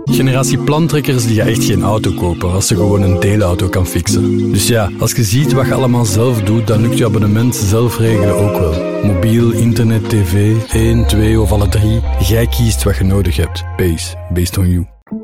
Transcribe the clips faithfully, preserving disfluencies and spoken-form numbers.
Generatie plantrekkers die gaat echt geen auto kopen als ze gewoon een deelauto kan fixen. Dus ja, als je ziet wat je allemaal zelf doet, dan lukt je abonnement zelf regelen ook wel. Mobiel, internet, tv, één, twee of alle drie. Jij kiest wat je nodig hebt. Pace, based on you.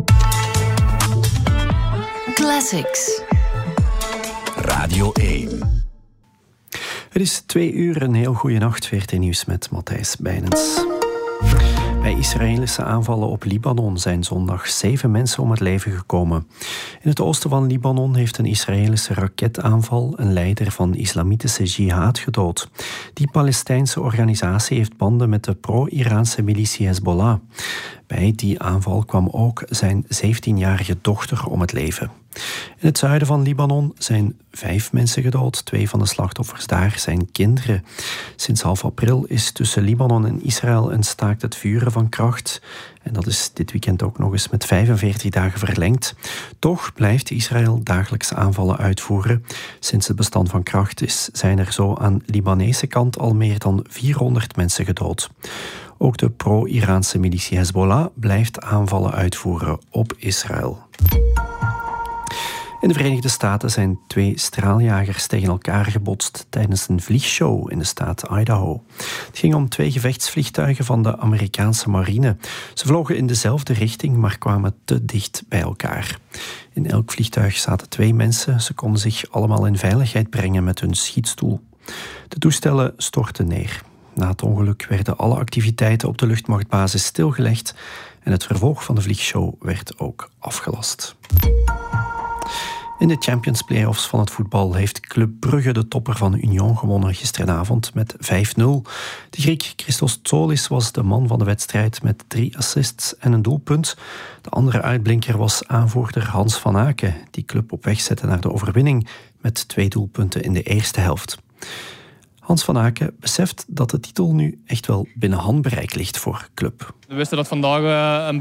Classics. Radio één. Het is twee uur, een heel goede nacht. V R T Nieuws met Matthijs Bijnens. Bij Israëlische aanvallen op Libanon zijn zondag zeven mensen om het leven gekomen. In het oosten van Libanon heeft een Israëlische raketaanval een leider van islamitische jihad gedood. Die Palestijnse organisatie heeft banden met de pro-Iraanse militie Hezbollah. Bij die aanval kwam ook zijn zeventienjarige dochter om het leven. In het zuiden van Libanon zijn vijf mensen gedood. Twee van de slachtoffers daar zijn kinderen. Sinds half april is tussen Libanon en Israël een staakt het vuren van kracht. En dat is dit weekend ook nog eens met vijfenveertig dagen verlengd. Toch blijft Israël dagelijks aanvallen uitvoeren. Sinds het bestand van kracht is, zijn er zo aan Libanese kant al meer dan vierhonderd mensen gedood. Ook de pro-Iraanse militie Hezbollah blijft aanvallen uitvoeren op Israël. In de Verenigde Staten zijn twee straaljagers tegen elkaar gebotst tijdens een vliegshow in de staat Idaho. Het ging om twee gevechtsvliegtuigen van de Amerikaanse marine. Ze vlogen in dezelfde richting, maar kwamen te dicht bij elkaar. In elk vliegtuig zaten twee mensen. Ze konden zich allemaal in veiligheid brengen met hun schietstoel. De toestellen stortten neer. Na het ongeluk werden alle activiteiten op de luchtmachtbasis stilgelegd en het vervolg van de vliegshow werd ook afgelast. In de Champions Playoffs van het voetbal heeft Club Brugge de topper van Union gewonnen gisteravond met vijf nul. De Griek Christos Tsolis was de man van de wedstrijd met drie assists en een doelpunt. De andere uitblinker was aanvoerder Hans van Aken, die club op weg zette naar de overwinning met twee doelpunten in de eerste helft. Hans van Aken beseft dat de titel nu echt wel binnen handbereik ligt voor club. We wisten dat vandaag een